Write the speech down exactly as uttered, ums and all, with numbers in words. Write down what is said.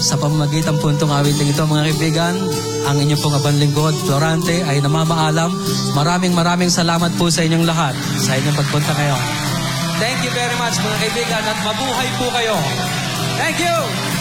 sa pamamagitan po itong awiting ito, mga kaibigan, ang inyong pong abanlingkod, Florante, ay namamaalam. Maraming maraming salamat po sa inyong lahat sa inyong pagpunta ngayon. Thank you very much, mga kaibigan, at mabuhay po kayo. Thank you!